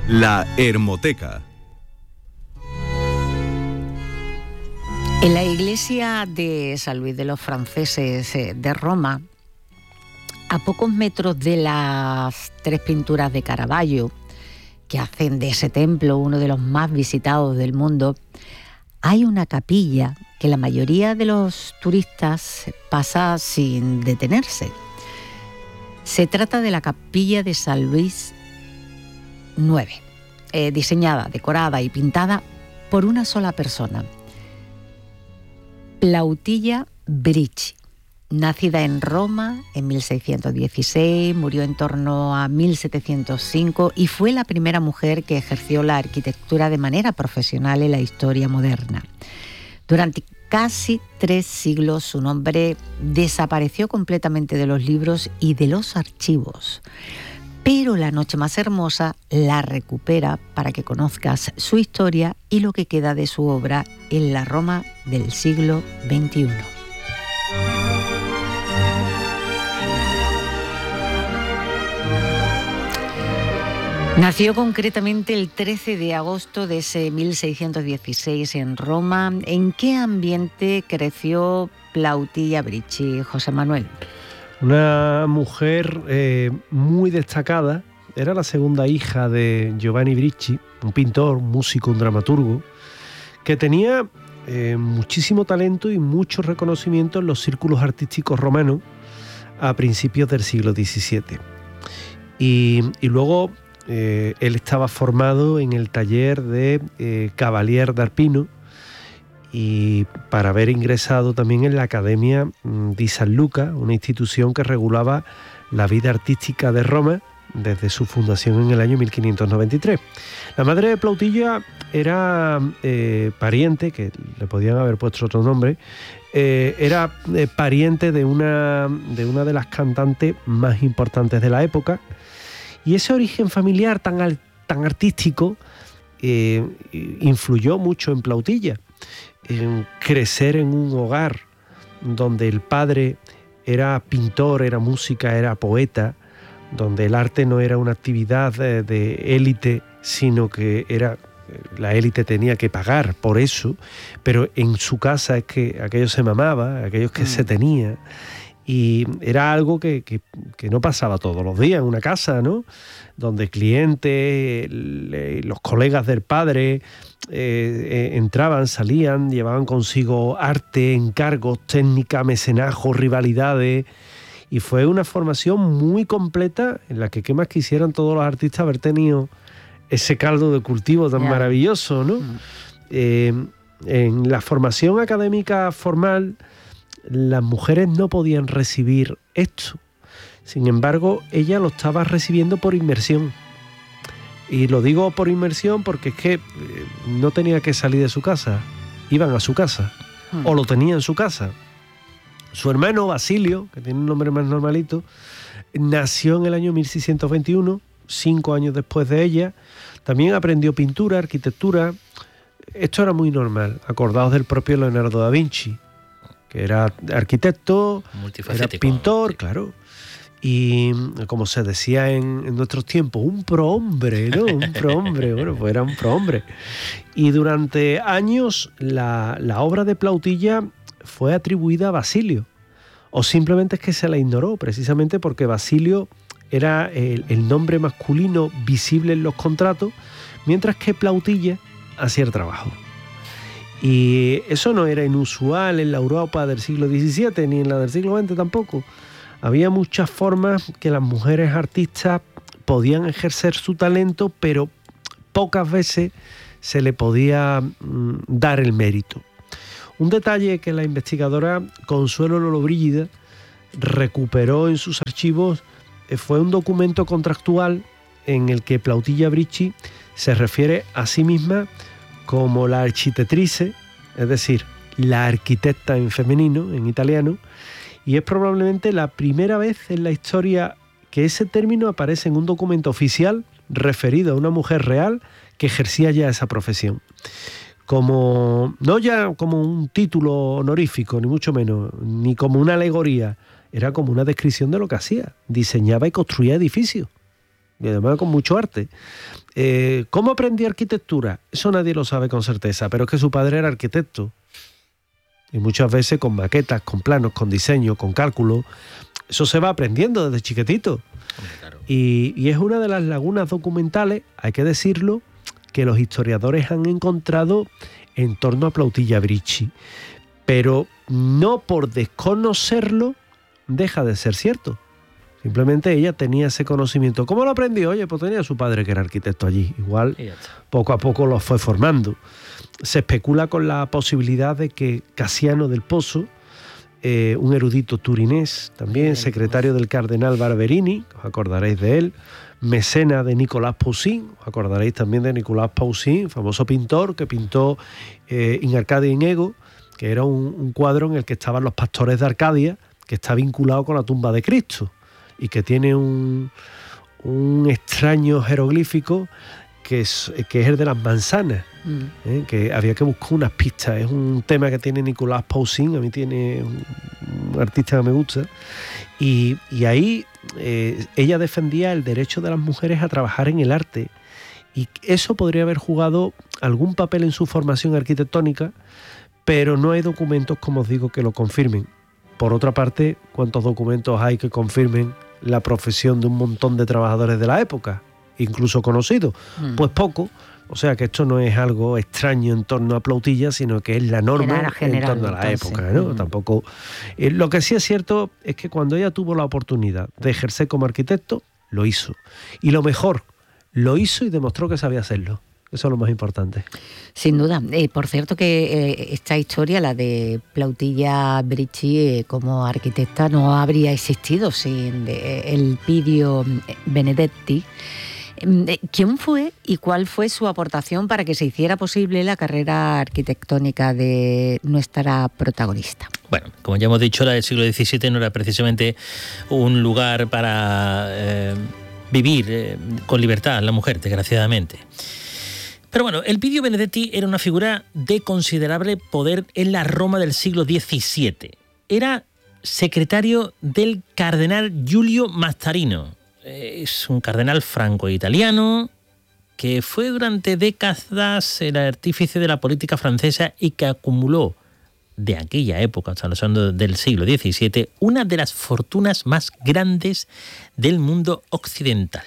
La Hermoteca. En la iglesia de San Luis de los Franceses de Roma, a pocos metros de las 3 pinturas de Caravaggio, que hacen de ese templo uno de los más visitados del mundo, hay una capilla que la mayoría de los turistas pasa sin detenerse. Se trata de la capilla de San Luis IX, diseñada, decorada y pintada por una sola persona, Plautilla Bricci. Nacida en Roma en 1616, murió en torno a 1705 y fue la primera mujer que ejerció la arquitectura de manera profesional en la historia moderna. Durante casi 3 siglos su nombre desapareció completamente de los libros y de los archivos. Pero La noche más hermosa la recupera para que conozcas su historia y lo que queda de su obra en la Roma del siglo XXI. Nació concretamente el 13 de agosto de ese 1616 en Roma. ¿En qué ambiente creció Plautilla Bricci, José Manuel? Una mujer muy destacada. Era la segunda hija de Giovanni Bricci, un pintor, un músico, un dramaturgo, que tenía muchísimo talento y mucho reconocimiento en los círculos artísticos romanos a principios del siglo XVII. Y luego él estaba formado en el taller de Cavalier d'Arpino y para haber ingresado también en la Academia di San Luca, una institución que regulaba la vida artística de Roma desde su fundación en el año 1593. La madre de Plautilla era pariente, que le podían haber puesto otro nombre, era pariente de una de las cantantes más importantes de la época, y ese origen familiar tan artístico influyó mucho en Plautilla. En crecer en un hogar donde el padre era pintor, era música, era poeta, donde el arte no era una actividad de élite, sino que la élite tenía que pagar por eso, pero en su casa es que aquello se mamaba, aquello es que se tenía, y era algo que no pasaba todos los días en una casa, ¿no? Donde clientes, los colegas del padre entraban, salían, llevaban consigo arte, encargos, técnica, mecenazgo, rivalidades. Y fue una formación muy completa en la que qué más quisieran todos los artistas haber tenido ese caldo de cultivo tan maravilloso, ¿no? En la formación académica formal, las mujeres no podían recibir esto. Sin embargo, ella lo estaba recibiendo por inmersión. Y lo digo por inmersión porque es que no tenía que salir de su casa. Iban a su casa. O lo tenía en su casa. Su hermano Basilio, que tiene un nombre más normalito, nació en el año 1621, 5 años después de ella. También aprendió pintura, arquitectura. Esto era muy normal. Acordaos del propio Leonardo da Vinci, que era arquitecto, era pintor, sí. Claro. Y como se decía en nuestros tiempos, un prohombre, ¿no? Un prohombre, bueno, pues era un prohombre. Y durante años la obra de Plautilla fue atribuida a Basilio, o simplemente es que se la ignoró, precisamente porque Basilio era el nombre masculino visible en los contratos, mientras que Plautilla hacía el trabajo. Y eso no era inusual en la Europa del siglo XVII, ni en la del siglo XX tampoco. Había muchas formas que las mujeres artistas podían ejercer su talento, pero pocas veces se le podía dar el mérito. Un detalle que la investigadora Consuelo Lollobrigida recuperó en sus archivos fue un documento contractual en el que Plautilla Bricci se refiere a sí misma como la architetrice, es decir, la arquitecta en femenino, en italiano, y es probablemente la primera vez en la historia que ese término aparece en un documento oficial referido a una mujer real que ejercía ya esa profesión. No ya como un título honorífico, ni mucho menos, ni como una alegoría, era como una descripción de lo que hacía. Diseñaba y construía edificios. y además con mucho arte. ¿Cómo aprendió arquitectura? Eso nadie lo sabe con certeza, pero es que su padre era arquitecto. Y muchas veces con maquetas, con planos, con diseño, con cálculo. Eso se va aprendiendo desde chiquitito. Claro. Y es una de las lagunas documentales, hay que decirlo, que los historiadores han encontrado en torno a Plautilla Bricci. Pero no por desconocerlo deja de ser cierto. Simplemente ella tenía ese conocimiento. ¿Cómo lo aprendió? Oye, pues tenía a su padre que era arquitecto allí. Igual poco a poco lo fue formando. Se especula con la posibilidad de que Casiano del Pozo, un erudito turinés, también secretario del cardenal Barberini, os acordaréis de él, mecena de Nicolás Poussin, os acordaréis también de Nicolás Poussin, famoso pintor que pintó In Arcadia in Ego, que era un cuadro en el que estaban los pastores de Arcadia, que está vinculado con la tumba de Cristo y que tiene un extraño jeroglífico que es el de las manzanas, que había que buscar unas pistas. Es un tema que tiene Nicolás Poussin, a mí tiene un artista que me gusta, y ahí ella defendía el derecho de las mujeres a trabajar en el arte, y eso podría haber jugado algún papel en su formación arquitectónica, pero no hay documentos, como os digo, que lo confirmen. Por otra parte, ¿cuántos documentos hay que confirmen la profesión de un montón de trabajadores de la época, incluso conocidos? Pues poco. O sea que esto no es algo extraño en torno a Plautilla, sino que es la norma en torno a la época, ¿no? Tampoco. Lo que sí es cierto es que cuando ella tuvo la oportunidad de ejercer como arquitecto, lo hizo. Y lo mejor, lo hizo y demostró que sabía hacerlo. Eso es lo más importante. Sin duda. Por cierto que esta historia, la de Plautilla Bricci como arquitecta, no habría existido sin Elpidio Benedetti. ¿Quién fue y cuál fue su aportación para que se hiciera posible la carrera arquitectónica de nuestra protagonista? Bueno, como ya hemos dicho, la del siglo XVII no era precisamente un lugar para vivir con libertad la mujer, desgraciadamente. Pero bueno, Elpidio Benedetti era una figura de considerable poder en la Roma del siglo XVII. Era secretario del cardenal Giulio Mazzarino. Es un cardenal franco-italiano que fue durante décadas el artífice de la política francesa y que acumuló de aquella época, estamos hablando del siglo XVII, una de las fortunas más grandes del mundo occidental.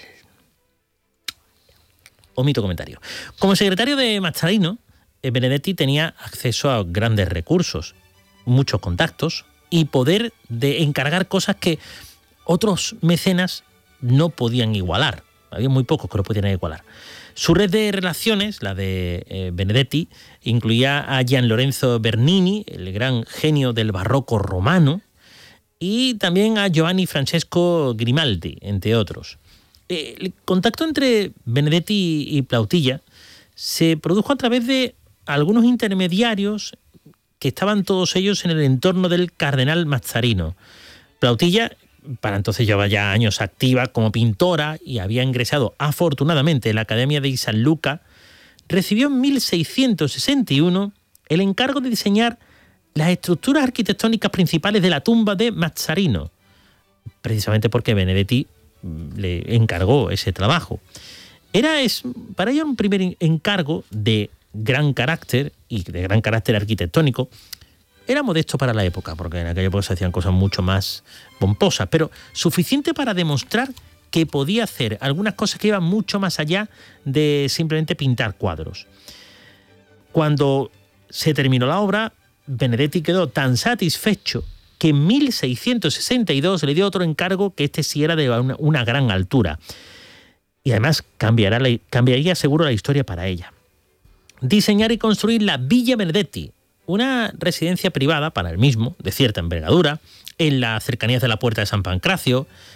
Omito comentario. Como secretario de Mazzarino, Benedetti tenía acceso a grandes recursos, muchos contactos y poder de encargar cosas que otros mecenas no podían igualar. Había muy pocos que lo podían igualar. Su red de relaciones, la de Benedetti, incluía a Gian Lorenzo Bernini, el gran genio del barroco romano, y también a Giovanni Francesco Grimaldi, entre otros. El contacto entre Benedetti y Plautilla se produjo a través de algunos intermediarios que estaban todos ellos en el entorno del cardenal Mazzarino. Plautilla, para entonces llevaba ya años activa como pintora y había ingresado afortunadamente en la Academia de San Luca, recibió en 1661 el encargo de diseñar las estructuras arquitectónicas principales de la tumba de Mazzarino, precisamente porque Benedetti le encargó ese trabajo. Para ella un primer encargo de gran carácter y de gran carácter arquitectónico. Era modesto para la época, porque en aquella época se hacían cosas mucho más pomposas, pero suficiente para demostrar que podía hacer algunas cosas que iban mucho más allá de simplemente pintar cuadros. Cuando se terminó la obra, Benedetti quedó tan satisfecho que en 1662 le dio otro encargo que sí era de una gran altura. Y además cambiaría seguro la historia para ella. Diseñar y construir la Villa Benedetti, una residencia privada para él mismo, de cierta envergadura, en las cercanías de la Puerta de San Pancracio,